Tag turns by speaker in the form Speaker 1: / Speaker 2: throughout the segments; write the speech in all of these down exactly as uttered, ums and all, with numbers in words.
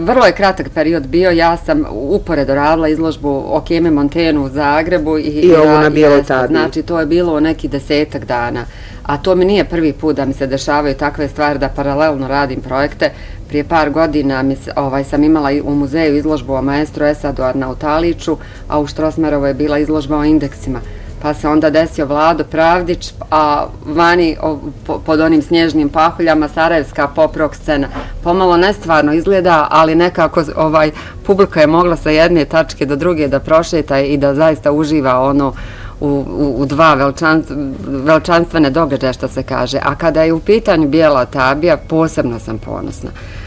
Speaker 1: vrlo je kratak period bio, ja sam uporedo radila izložbu o Keme Montenu u Zagrebu i,
Speaker 2: I ovo na Bijeloj tabiji.
Speaker 1: Znači to je bilo neki desetak dana, a to mi nije prvi put da mi se dešavaju takve stvari da paralelno radim projekte. Prije par godina mi, ovaj, sam imala u muzeju izložbu o maestru Esadu Arnautaliću, a u Štrosmarovo je bila izložba o indeksima. Pa se onda desio Vlado Pravdić, a vani o, po, pod onim snježnim pahuljama sarajevska pop rock scena. Pomalo nestvarno izgleda, ali nekako ovaj, publika je mogla sa jedne tačke do druge da prošeta i da zaista uživa ono u, u, u dva veličan, veličanstvene događaje, što se kaže. A kada je u pitanju Bijela tabija, posebno sam ponosna.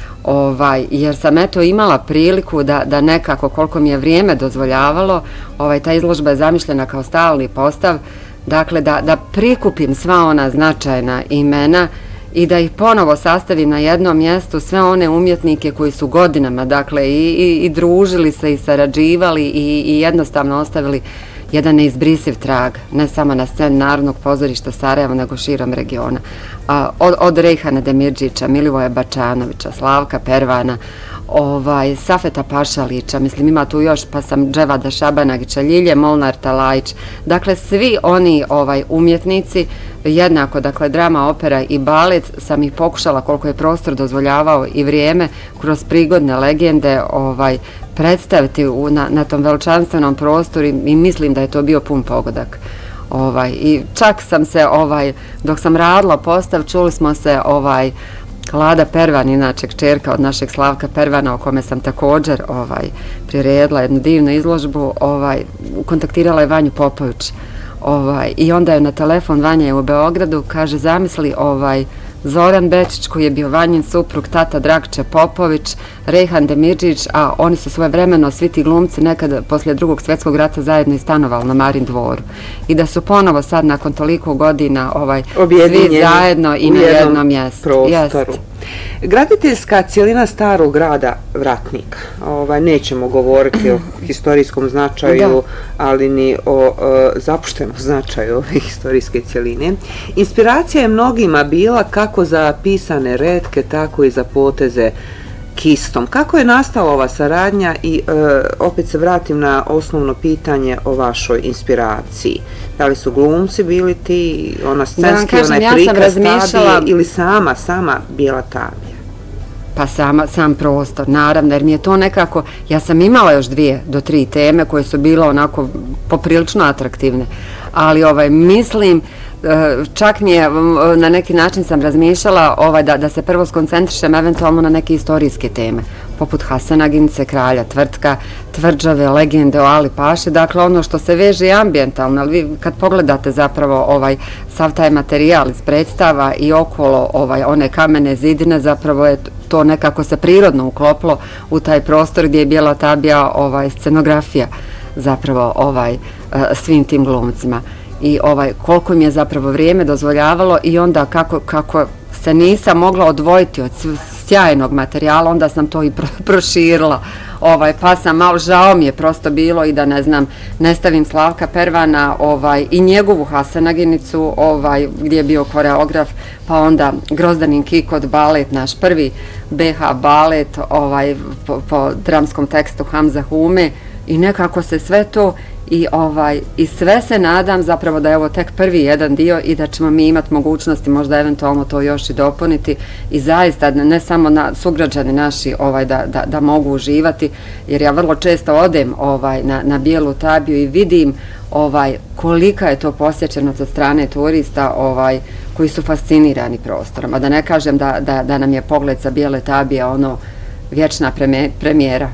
Speaker 1: Ovaj, jer sam eto imala priliku da, da nekako, koliko mi je vrijeme dozvoljavalo, ovaj, ta izložba je zamišljena kao stalni postav, dakle da, da prikupim sva ona značajna imena i da ih ponovo sastavim na jednom mjestu, sve one umjetnike koji su godinama, dakle, i, i, i družili se i sarađivali i, i jednostavno ostavili jedan neizbrisiv trag, ne samo na sceni Narodnog pozorišta Sarajeva, nego širom regiona. A, od, od Rejhana Demirđića, Milivoja Bačanovića, Slavka Pervana, ovaj, Safeta Pašalića, mislim ima tu još, pa sam Dževada Šabanagića, Ljilje Molnar Talajić, dakle svi oni ovaj, umjetnici, jednako, dakle drama, opera i balet, sam ih pokušala koliko je prostor dozvoljavao i vrijeme kroz prigodne legende ovaj, predstaviti u, na, na tom veličanstvenom prostoru i, i mislim da je to bio pun pogodak. Ovaj, i čak sam se, ovaj, dok sam radila postav, čuli smo se ovaj, Lada Pervan, inače kćerka od našeg Slavka Pervana, o kome sam također ovaj, priredila jednu divnu izložbu, ovaj, kontaktirala je Vanju Popović. Ovaj, I onda je na telefon, Vanja je u Beogradu, kaže, zamisli ovaj, Zoran Bečić koji je bio Vanjin suprug, tata Dragče Popović, Rejhan Demirđić, a oni su svojevremeno svi ti glumci nekad poslije drugog svjetskog rata zajedno i stanovali na Marin dvoru. I da su ponovo sad nakon toliko godina ovaj, svi zajedno i na jednom mjestu.
Speaker 2: Prostoru. Graditeljska cijelina starog grada Vratnik. Ovaj, nećemo govoriti o historijskom značaju, da. ali ni o uh, zapuštenom značaju ove historijske cijeline. Inspiracija je mnogima bila kako za pisane retke, tako i za poteze kistom. Kako je nastala ova saradnja i uh, opet se vratim na osnovno pitanje o vašoj inspiraciji. Da li su glumci bili ti, ona scenski, onaj
Speaker 1: ja
Speaker 2: prikaz
Speaker 1: razmišljala...
Speaker 2: tabije ili sama, sama Bijela tabija?
Speaker 1: Pa sama, sam prostor, naravno, jer mi je to nekako, ja sam imala još dvije do tri teme koje su bile onako poprilično atraktivne, ali ovaj, mislim, čak mi je, na neki način sam razmišljala ovaj, da, da se prvo skoncentrišem eventualno na neke istorijske teme, poput Hasanaginice, Kralja Tvrtka, Tvrđave, legende o Ali Paši, dakle ono što se veže ambijentalno, ali vi kad pogledate zapravo ovaj, sav taj materijal iz predstava i okolo ovaj, one kamene zidine, zapravo je to nekako se prirodno uklopilo u taj prostor gdje je Bijela tabija ovaj, scenografija zapravo ovaj, svim tim glumcima. I ovaj, koliko mi je zapravo vrijeme dozvoljavalo i onda kako, kako se nisam mogla odvojiti od sjajnog materijala, onda sam to i proširila. Ovaj, pa sam malo, žao mi je prosto bilo i da ne znam, ne stavim Slavka Pervana ovaj, i njegovu Hasanaginicu ovaj, gdje je bio koreograf, pa onda Grozdanin Kikot balet, naš prvi B H balet ovaj, po, po dramskom tekstu Hamza Hume i nekako se sve to I, ovaj, i sve se nadam zapravo da je ovo tek prvi jedan dio i da ćemo mi imati mogućnosti možda eventualno to još i dopuniti i zaista ne samo na sugrađani naši ovaj, da, da, da mogu uživati, jer ja vrlo često odem ovaj, na, na Bijelu tabiju i vidim ovaj, kolika je to posjećenost od strane turista ovaj, koji su fascinirani prostorom, a da ne kažem da, da, da nam je pogled sa Bijele tabije ono vječna premijera.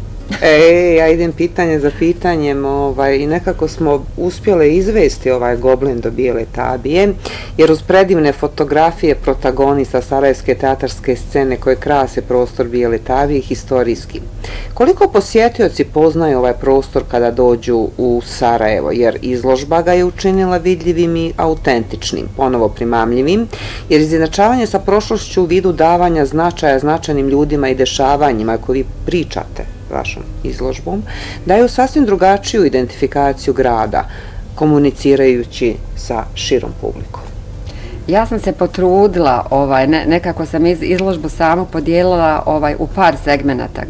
Speaker 2: E, ja idem pitanje za pitanjem ovaj, i nekako smo uspjele izvesti ovaj Goblin do Bijele tabije, jer uz predivne fotografije protagonista sarajevske teatarske scene koje krase prostor Bijele tabije historijski. Koliko posjetioci poznaju ovaj prostor kada dođu u Sarajevo, jer izložba ga je učinila vidljivim i autentičnim, ponovo primamljivim, jer izjednačavanje sa prošlošću u vidu davanja značaja značajnim ljudima i dešavanjima koje vi pričate vašom izložbom, daju sasvim drugačiju identifikaciju grada, komunicirajući sa širom publikom.
Speaker 1: Ja sam se potrudila, ovaj, ne, nekako sam iz, izložbu samo podijelila ovaj, u par segmenata,